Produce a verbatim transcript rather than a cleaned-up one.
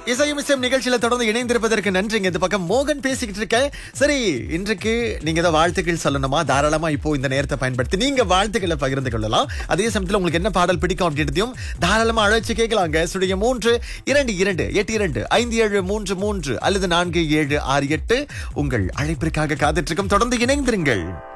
இசையும் இசையும் நிகழ்ச்சியில தொடர்ந்து இணைந்திருப்பதற்கு நன்றிங்க. இந்த பக்கம் மோகன் பேசிக்கிட்டு இருக்கேன். சரி, இன்றைக்கு நீங்க ஏதாவது வாழ்த்துக்கள் சொல்லணுமா? தாராளமா இப்போ இந்த நேரத்தை பயன்படுத்தி நீங்க வாழ்த்துக்களை பகிர்ந்து கொள்ளலாம். அதே சமயத்தில் உங்களுக்கு என்ன பாடல் பிடிக்கும் அப்படின்றதையும் தாராளமா அழைச்சு கேட்கலாங்க. சுடைய மூன்று இரண்டு இரண்டு எட்டு இரண்டு ஐந்து ஏழு மூன்று மூன்று அல்லது நான்கு ஏழு ஆறு எட்டு உங்கள் அழைப்பிற்காக காத்துட்டு இருக்கும். தொடர்ந்து இணைந்திருங்கள்.